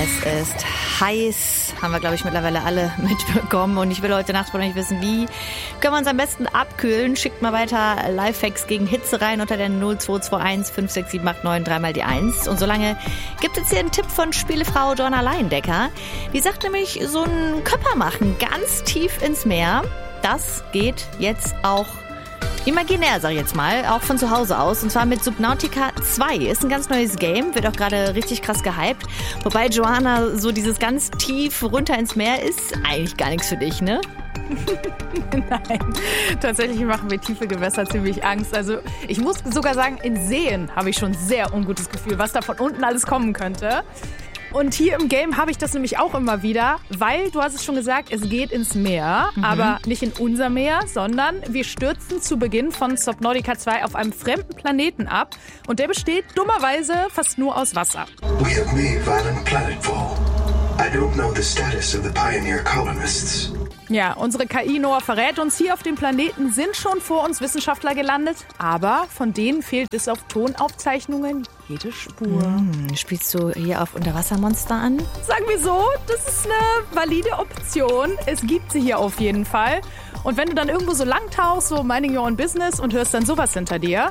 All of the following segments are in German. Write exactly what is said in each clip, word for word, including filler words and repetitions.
Es ist heiß, haben wir, glaube ich, mittlerweile alle mitbekommen. Und ich will heute Nacht von euch wissen, wie können wir uns am besten abkühlen. Schickt mal weiter Lifehacks gegen Hitze rein unter der null zwei zwei eins fünf sechs sieben acht neun drei mal die eins. Und solange gibt es hier einen Tipp von Spielefrau Joanna Leindecker. Die sagt nämlich, so einen Köpper machen ganz tief ins Meer. Das geht jetzt auch imaginär, sag ich jetzt mal, auch von zu Hause aus. Und zwar mit Subnautica zwei. Ist ein ganz neues Game, wird auch gerade richtig krass gehypt. Wobei, Joanna, so dieses ganz tief runter ins Meer ist eigentlich gar nichts für dich, ne? Nein, tatsächlich machen mir tiefe Gewässer ziemlich Angst. Also ich muss sogar sagen, in Seen habe ich schon ein sehr ungutes Gefühl, was da von unten alles kommen könnte. Und hier im Game habe ich das nämlich auch immer wieder, weil, du hast es schon gesagt, es geht ins Meer, mhm. aber nicht in unser Meer, sondern wir stürzen zu Beginn von Subnautica zwei auf einem fremden Planeten ab und der besteht dummerweise fast nur aus Wasser. We have made violent planetfall. I don't know the status of the pioneer colonists. Ja, unsere K I Noah verrät uns, hier auf dem Planeten sind schon vor uns Wissenschaftler gelandet, aber von denen fehlt bis auf Tonaufzeichnungen jede Spur. Hm, spielst du hier auf Unterwassermonster an? Sagen wir so, das ist eine valide Option. Es gibt sie hier auf jeden Fall. Und wenn du dann irgendwo so lang tauchst, so minding your own business und hörst dann sowas hinter dir.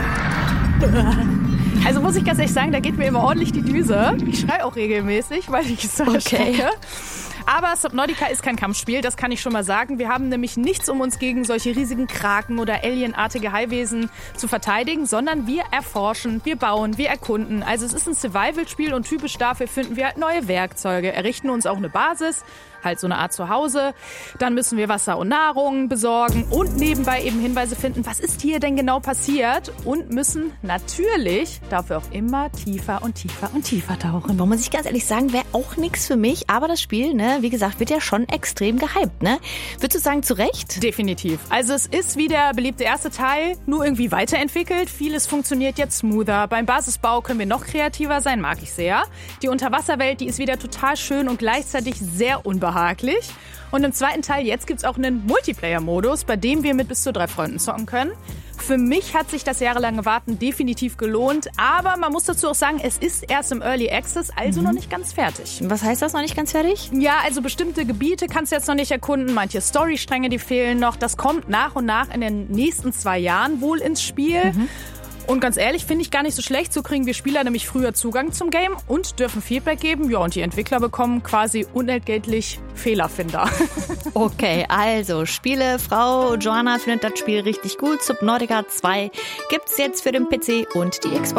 Also muss ich ganz ehrlich sagen, da geht mir immer ordentlich die Düse. Ich schreie auch regelmäßig, weil ich es so erschrecke. Aber Subnautica ist kein Kampfspiel, das kann ich schon mal sagen. Wir haben nämlich nichts, um uns gegen solche riesigen Kraken oder alienartige Haiwesen zu verteidigen, sondern wir erforschen, wir bauen, wir erkunden. Also es ist ein Survival-Spiel und typisch dafür finden wir halt neue Werkzeuge, errichten uns auch eine Basis, halt so eine Art Zuhause. Dann müssen wir Wasser und Nahrung besorgen und nebenbei eben Hinweise finden, was ist hier denn genau passiert und müssen natürlich dafür auch immer tiefer und tiefer und tiefer tauchen. Wo muss ich ganz ehrlich sagen, wäre auch nichts für mich, aber das Spiel, ne, wie gesagt, wird ja schon extrem gehypt, ne? Würdest du sagen, zu Recht? Definitiv. Also es ist wie der beliebte erste Teil, nur irgendwie weiterentwickelt. Vieles funktioniert jetzt smoother. Beim Basisbau können wir noch kreativer sein, mag ich sehr. Die Unterwasserwelt, die ist wieder total schön und gleichzeitig sehr unbehaglich. Und im zweiten Teil, jetzt gibt's auch einen Multiplayer-Modus, bei dem wir mit bis zu drei Freunden zocken können. Für mich hat sich das jahrelange Warten definitiv gelohnt, aber man muss dazu auch sagen, es ist erst im Early Access, also mhm. noch nicht ganz fertig. Was heißt das, noch nicht ganz fertig? Ja, also bestimmte Gebiete kannst du jetzt noch nicht erkunden, manche Storystränge, die fehlen noch. Das kommt nach und nach in den nächsten zwei Jahren wohl ins Spiel. Mhm. Und ganz ehrlich, finde ich gar nicht so schlecht. So kriegen wir Spieler nämlich früher Zugang zum Game und dürfen Feedback geben. Ja, und die Entwickler bekommen quasi unentgeltlich Fehlerfinder. Okay, also Spielefrau Joanna findet das Spiel richtig gut. Subnautica zwei gibt's jetzt für den P C und die Xbox.